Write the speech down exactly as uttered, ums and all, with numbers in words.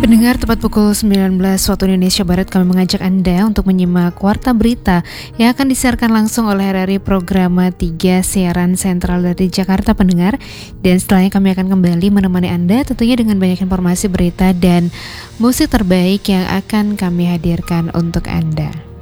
Pendengar, tepat pukul sembilan belas waktu Indonesia Barat kami mengajak Anda untuk menyimak Warta Berita yang akan disiarkan langsung oleh R R I Programa tiga Siaran Sentral dari Jakarta, pendengar. Dan setelahnya kami akan kembali menemani Anda tentunya dengan banyak informasi berita dan musik terbaik yang akan kami hadirkan untuk Anda.